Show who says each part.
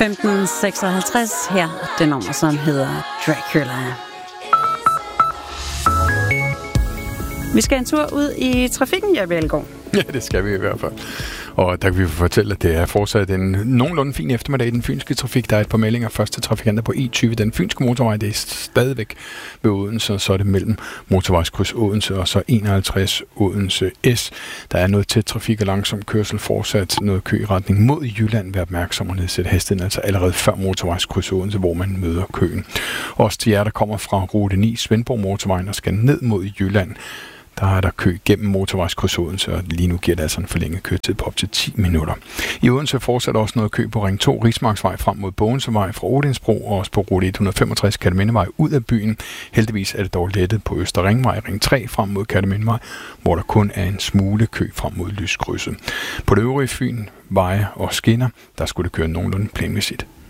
Speaker 1: 1556 her, det nummer, som hedder Dracula. Vi skal en tur ud i trafikken, Jeppe Elgaard.
Speaker 2: Ja, det skal vi i hvert fald. Og der kan vi fortælle, at det er fortsat en nogenlunde fin eftermiddag i den fynske trafik. Der er et par meldinger. Første trafikanter på E20, den fynske motorvej, det er stadigvæk ved Odense, og så er det mellem motorvejskryds Odense og så 51 Odense S. Der er noget tæt trafik og langsom kørsel, fortsat noget kø i retning mod Jylland. Vær opmærksom og nedsætte hastigheden, altså allerede før motorvejskryds Odense, hvor man møder køen. Også til jer, der kommer fra rute 9 Svendborg motorvejen og skal ned mod Jylland. Der er der kø gennem motorvejskryds Odense, og lige nu giver det altså en forlænget køtid på op til 10 minutter. I Odense fortsætter også noget kø på Ring 2 Rismarksvej frem mod Bogensevej fra Odensbro, og også på rute 165 Kertemindevej ud af byen. Heldigvis er det dog lettet på Øster Ringvej Ring 3 frem mod Kertemindevej, hvor der kun er en smule kø frem mod Lyskrydset. På det øvrige Fyn, veje og skinner, der skulle det køre nogenlunde planmæssigt.